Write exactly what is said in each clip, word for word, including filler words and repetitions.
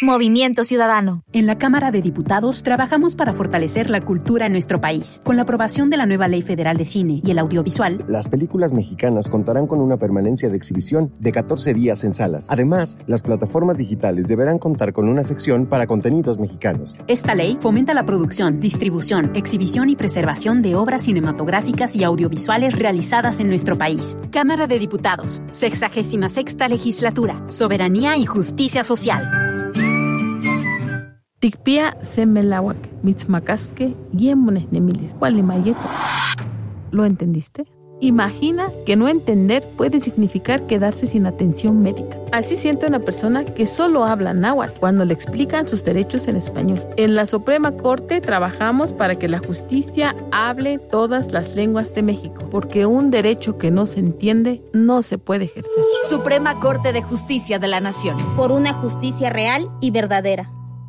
Movimiento Ciudadano. En la Cámara de Diputados trabajamos para fortalecer la cultura en nuestro país. Con la aprobación de la nueva Ley Federal de Cine y el Audiovisual, las películas mexicanas contarán con una permanencia de exhibición de catorce días en salas. Además, las plataformas digitales deberán contar con una sección para contenidos mexicanos. Esta ley fomenta la producción, distribución, exhibición y preservación de obras cinematográficas y audiovisuales realizadas en nuestro país. Cámara de Diputados, sexagésima sexta legislatura, soberanía y justicia social. Tikpia semelawak, mitzmacasque, guiemones nemilis, gualimayeto. ¿Lo entendiste? Imagina que no entender puede significar quedarse sin atención médica. Así siente una persona que solo habla náhuatl cuando le explican sus derechos en español. En la Suprema Corte trabajamos para que la justicia hable todas las lenguas de México, porque un derecho que no se entiende no se puede ejercer. Suprema Corte de Justicia de la Nación. Por una justicia real y verdadera.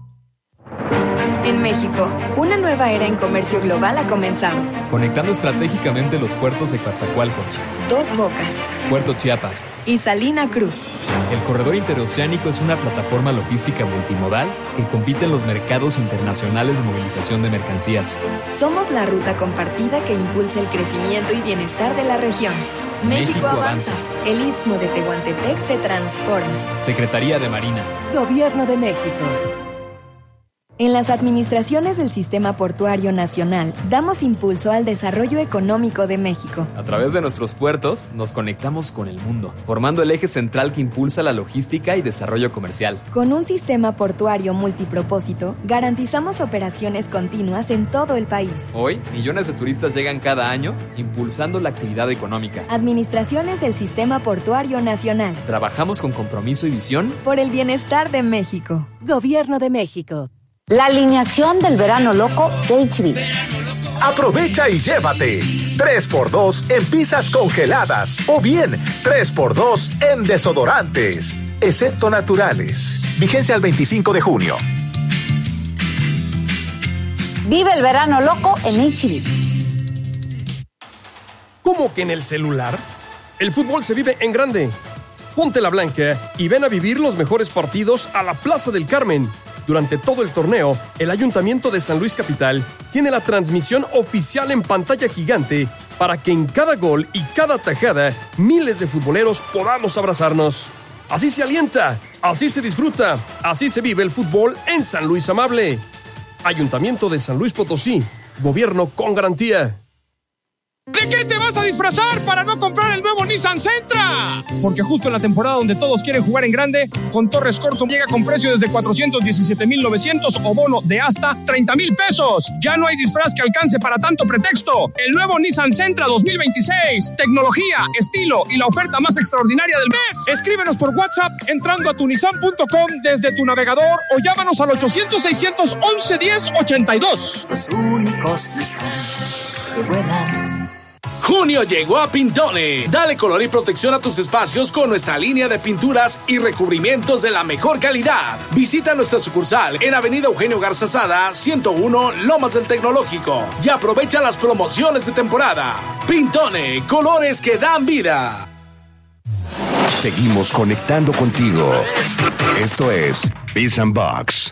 En México, una nueva era en comercio global ha comenzado. Conectando estratégicamente los puertos de Coatzacoalcos, Dos Bocas, Puerto Chiapas y Salina Cruz. El corredor interoceánico es una plataforma logística multimodal que compite en los mercados internacionales de movilización de mercancías. Somos la ruta compartida que impulsa el crecimiento y bienestar de la región. México, México avanza. El Istmo de Tehuantepec se transforma. Secretaría de Marina. Gobierno de México. En las administraciones del Sistema Portuario Nacional, damos impulso al desarrollo económico de México. A través de nuestros puertos, nos conectamos con el mundo, formando el eje central que impulsa la logística y desarrollo comercial. Con un sistema portuario multipropósito, garantizamos operaciones continuas en todo el país. Hoy, millones de turistas llegan cada año, impulsando la actividad económica. Administraciones del Sistema Portuario Nacional. Trabajamos con compromiso y visión por el bienestar de México. Gobierno de México. La alineación del verano loco de H B. Aprovecha y llévate tres por dos en pizzas congeladas o bien tres por dos en desodorantes, excepto naturales. Vigencia al veinticinco de junio. Vive el verano loco en H B. ¿Cómo que en el celular? El fútbol se vive en grande. Ponte la blanca y ven a vivir los mejores partidos a la Plaza del Carmen. Durante todo el torneo, el Ayuntamiento de San Luis Capital tiene la transmisión oficial en pantalla gigante para que en cada gol y cada tajada miles de futboleros podamos abrazarnos. Así se alienta, así se disfruta, así se vive el fútbol en San Luis Amable. Ayuntamiento de San Luis Potosí, gobierno con garantía. ¿De qué te vas a disfrazar para no comprar el nuevo Nissan Sentra? Porque justo en la temporada donde todos quieren jugar en grande, con Torres Corso llega con precio desde cuatrocientos diecisiete mil novecientos o bono de hasta treinta mil pesos. Ya no hay disfraz que alcance para tanto pretexto. El nuevo Nissan Sentra dos mil veintiséis. Tecnología, estilo y la oferta más extraordinaria del mes. Escríbenos por WhatsApp entrando a tu nissan punto com desde tu navegador o llámanos al ochocientos, seiscientos once, diez ochenta y dos. Los únicos Nissan que vuelan. Junio llegó a Pintone. Dale color y protección a tus espacios con nuestra línea de pinturas y recubrimientos de la mejor calidad. Visita nuestra sucursal en Avenida Eugenio Garza Sada, ciento uno, Lomas del Tecnológico. Y aprovecha las promociones de temporada. Pintone, colores que dan vida. Seguimos conectando contigo. Esto es Biz and Box.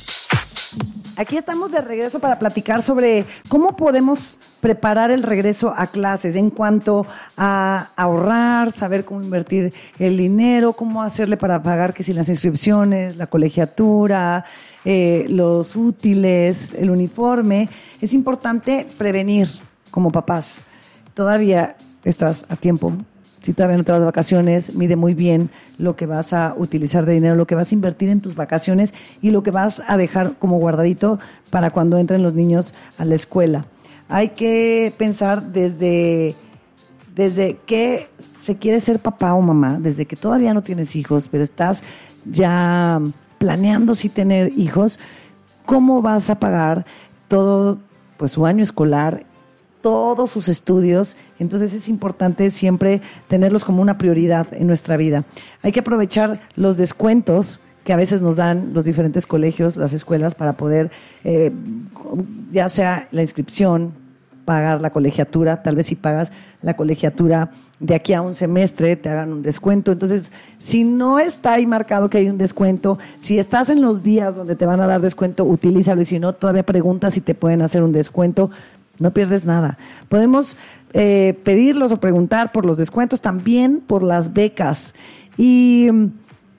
Aquí estamos de regreso para platicar sobre cómo podemos preparar el regreso a clases en cuanto a ahorrar, saber cómo invertir el dinero, cómo hacerle para pagar que si las inscripciones, la colegiatura, eh, los útiles, el uniforme. Es importante prevenir como papás. Todavía estás a tiempo. Si todavía no te vas de vacaciones, mide muy bien lo que vas a utilizar de dinero, lo que vas a invertir en tus vacaciones y lo que vas a dejar como guardadito para cuando entren los niños a la escuela. Hay que pensar desde, desde que se quiere ser papá o mamá, desde que todavía no tienes hijos, pero estás ya planeando si tener hijos, cómo vas a pagar todo pues su año escolar, todos sus estudios. Entonces es importante siempre tenerlos como una prioridad en nuestra vida. Hay que aprovechar los descuentos que a veces nos dan los diferentes colegios, las escuelas, para poder, eh, ya sea la inscripción, pagar la colegiatura, tal vez si pagas la colegiatura de aquí a un semestre te hagan un descuento. Entonces, si no está ahí marcado que hay un descuento, si estás en los días donde te van a dar descuento, utilízalo, y si no, todavía pregunta si te pueden hacer un descuento, no pierdes nada. Podemos eh, pedirlos o preguntar por los descuentos, también por las becas. Y um,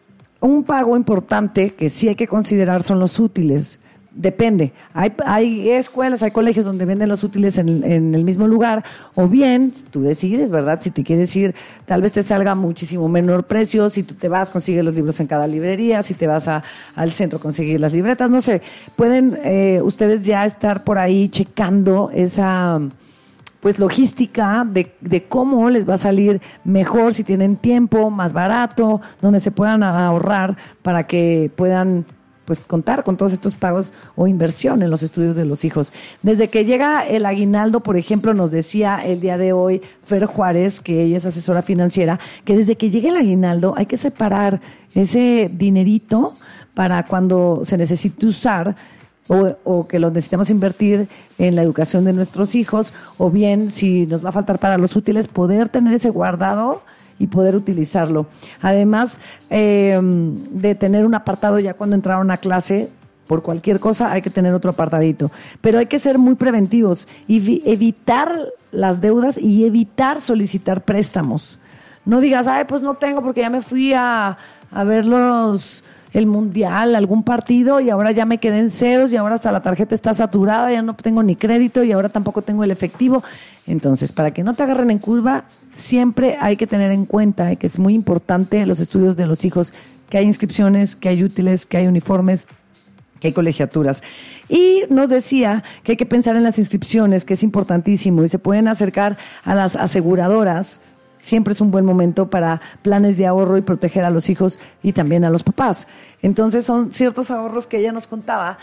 un pago importante que sí hay que considerar son los útiles. Depende. Hay, hay escuelas, hay colegios donde venden los útiles en, en el mismo lugar, o bien tú decides, ¿verdad? Si te quieres ir, tal vez te salga muchísimo menor precio. Si tú te vas, consigues los libros en cada librería. Si te vas a, al centro, conseguir las libretas. No sé, pueden eh, ustedes ya estar por ahí checando esa pues logística de, de cómo les va a salir mejor, si tienen tiempo, más barato, donde se puedan ahorrar para que puedan pues contar con todos estos pagos o inversión en los estudios de los hijos. Desde que llega el aguinaldo, por ejemplo, nos decía el día de hoy Fer Juárez, que ella es asesora financiera, que desde que llegue el aguinaldo hay que separar ese dinerito para cuando se necesite usar o, o que lo necesitamos invertir en la educación de nuestros hijos, o bien si nos va a faltar para los útiles, poder tener ese guardado y poder utilizarlo. Además eh, de tener un apartado ya cuando entraron a clase, por cualquier cosa hay que tener otro apartadito. Pero hay que ser muy preventivos y evitar las deudas y evitar solicitar préstamos. No digas, ay, pues no tengo porque ya me fui a, a ver los, el mundial, algún partido, y ahora ya me quedé en ceros y ahora hasta la tarjeta está saturada, ya no tengo ni crédito y ahora tampoco tengo el efectivo. Entonces, para que no te agarren en curva, siempre hay que tener en cuenta que es muy importante los estudios de los hijos, que hay inscripciones, que hay útiles, que hay uniformes, que hay colegiaturas. Y nos decía que hay que pensar en las inscripciones, que es importantísimo, y se pueden acercar a las aseguradoras. Siempre es un buen momento para planes de ahorro y proteger a los hijos y también a los papás. Entonces son ciertos ahorros que ella nos contaba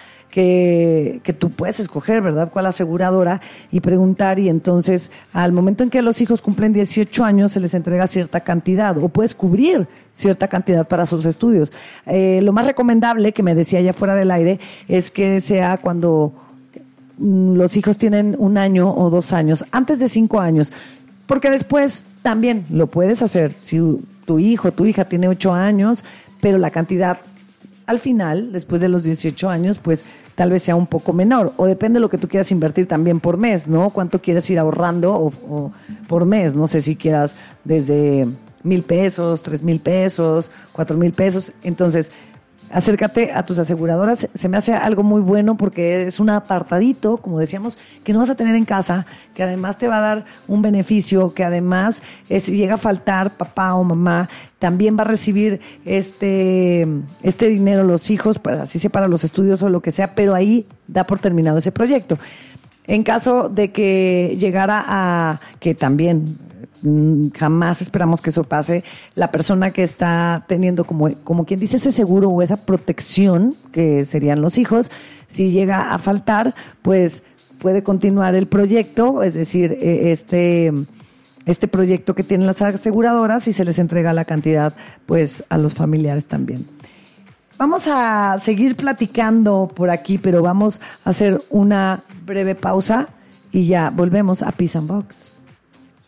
que, que tú puedes escoger, ¿verdad?, cuál aseguradora, y preguntar, y entonces al momento en que los hijos cumplen dieciocho años se les entrega cierta cantidad o puedes cubrir cierta cantidad para sus estudios. Eh, lo más recomendable, que me decía ella fuera del aire, es que sea cuando los hijos tienen un año o dos años, antes de cinco años. Porque después también lo puedes hacer si tu hijo o tu hija tiene ocho años, pero la cantidad al final, después de los dieciocho años, pues tal vez sea un poco menor. O depende de lo que tú quieras invertir también por mes, ¿no? Cuánto quieres ir ahorrando o, o por mes. No sé si quieras desde mil pesos, tres mil pesos, cuatro mil pesos. Entonces, acércate a tus aseguradoras. Se me hace algo muy bueno porque es un apartadito, como decíamos, que no vas a tener en casa, que además te va a dar un beneficio, que además eh, si llega a faltar papá o mamá, también va a recibir este, este dinero los hijos, para, así sea para los estudios o lo que sea, pero ahí da por terminado ese proyecto. En caso de que llegara a, que también jamás esperamos que eso pase, la persona que está teniendo como, como quien dice ese seguro o esa protección, que serían los hijos, si llega a faltar, pues puede continuar el proyecto, es decir, este, este proyecto que tienen las aseguradoras, y se les entrega la cantidad pues a los familiares también. Vamos a seguir platicando por aquí, pero vamos a hacer una breve pausa y ya volvemos a Peace and Box.